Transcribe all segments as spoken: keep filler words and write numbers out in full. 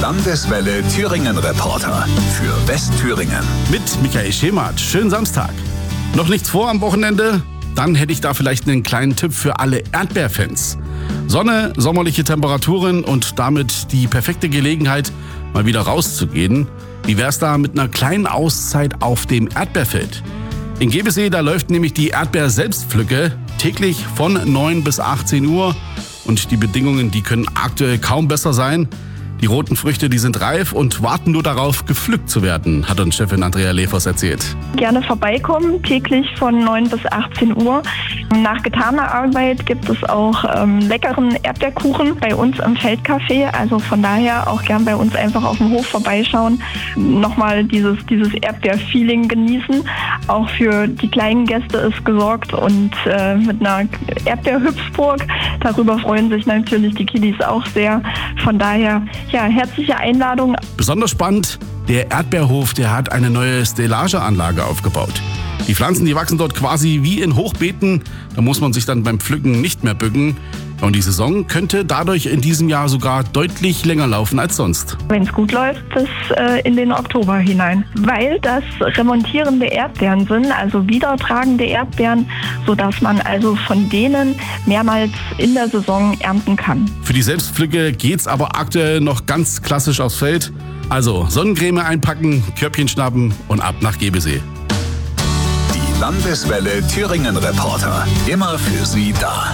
Landeswelle Thüringen Reporter für Westthüringen. Mit Michael Schemat. Schönen Samstag. Noch nichts vor am Wochenende? Dann hätte ich da vielleicht einen kleinen Tipp für alle Erdbeerfans. Sonne, sommerliche Temperaturen und damit die perfekte Gelegenheit, mal wieder rauszugehen. Wie wär's da mit einer kleinen Auszeit auf dem Erdbeerfeld? In Gebesee, da läuft nämlich die Erdbeer-Selbstpflücke täglich von neun bis achtzehn Uhr. Und die Bedingungen, die können aktuell kaum besser sein. Die roten Früchte, die sind reif und warten nur darauf, gepflückt zu werden, hat uns Chefin Andrea Levers erzählt. Gerne vorbeikommen, täglich von neun bis achtzehn Uhr. Nach getaner Arbeit gibt es auch ähm, leckeren Erdbeerkuchen bei uns im Feldcafé. Also von daher auch gern bei uns einfach auf dem Hof vorbeischauen. Nochmal dieses, dieses Erdbeer-Feeling genießen. Auch für die kleinen Gäste ist gesorgt und äh, mit einer Erdbeerhüpfburg. Darüber freuen sich natürlich die Kiddies auch sehr. Von daher, ja, herzliche Einladung. Besonders spannend, der Erdbeerhof, der hat eine neue Stellageanlage aufgebaut. Die Pflanzen, die wachsen dort quasi wie in Hochbeeten. Da muss man sich dann beim Pflücken nicht mehr bücken. Und die Saison könnte dadurch in diesem Jahr sogar deutlich länger laufen als sonst. Wenn es gut läuft, bis äh, in den Oktober hinein. Weil das remontierende Erdbeeren sind, also wiedertragende Erdbeeren, sodass man also von denen mehrmals in der Saison ernten kann. Für die Selbstpflücke geht's aber aktuell noch ganz klassisch aufs Feld. Also Sonnencreme einpacken, Körbchen schnappen und ab nach Gebesee. Die Landeswelle Thüringen Reporter, immer für Sie da.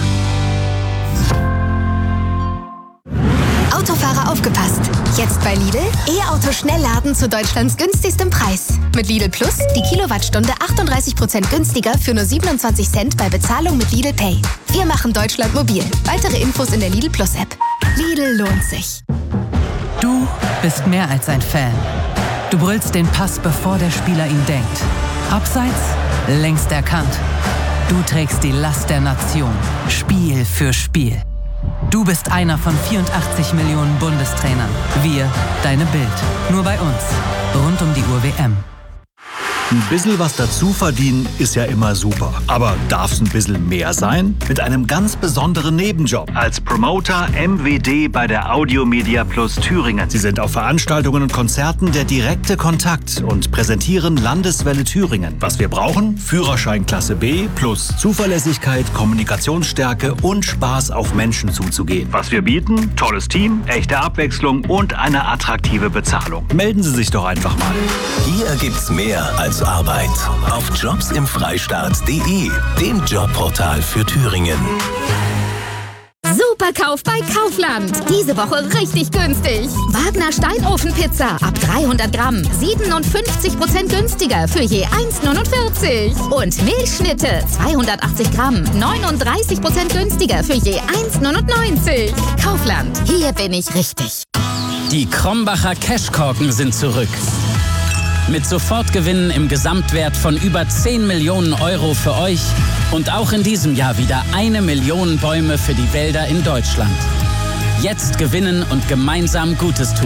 Autofahrer aufgepasst! Jetzt bei Lidl E-Auto Schnellladen zu Deutschlands günstigstem Preis. Mit Lidl Plus die Kilowattstunde achtunddreißig Prozent günstiger für nur siebenundzwanzig Cent bei Bezahlung mit Lidl Pay. Wir machen Deutschland mobil. Weitere Infos in der Lidl Plus App. Lidl lohnt sich. Du bist mehr als ein Fan. Du brüllst den Pass, bevor der Spieler ihn denkt. Abseits längst erkannt. Du trägst die Last der Nation. Spiel für Spiel. Du bist einer von vierundachtzig Millionen Bundestrainern. Wir, deine Bild. Nur bei uns. Rund um die Uhr W M. Ein bisschen was dazu verdienen ist ja immer super. Aber darf es ein bisschen mehr sein? Mit einem ganz besonderen Nebenjob. Als Promoter M W D bei der Audiomedia Plus Thüringen. Sie sind auf Veranstaltungen und Konzerten der direkte Kontakt und präsentieren Landeswelle Thüringen. Was wir brauchen? Führerschein Klasse B plus Zuverlässigkeit, Kommunikationsstärke und Spaß auf Menschen zuzugehen. Was wir bieten? Tolles Team, echte Abwechslung und eine attraktive Bezahlung. Melden Sie sich doch einfach mal. Hier gibt's mehr als Arbeit auf jobs im freistaat punkt de, dem Jobportal für Thüringen. Superkauf bei Kaufland. Diese Woche richtig günstig. Wagner Steinofenpizza ab dreihundert Gramm. siebenundfünfzig Prozent günstiger für je eins neunundvierzig. Und Milchschnitte zweihundertachtzig Gramm. neununddreißig Prozent günstiger für je eins neunundneunzig. Kaufland. Hier bin ich richtig. Die Krombacher Cashkorken sind zurück. Mit Sofortgewinnen im Gesamtwert von über zehn Millionen Euro für euch und auch in diesem Jahr wieder eine Million Bäume für die Wälder in Deutschland. Jetzt gewinnen und gemeinsam Gutes tun.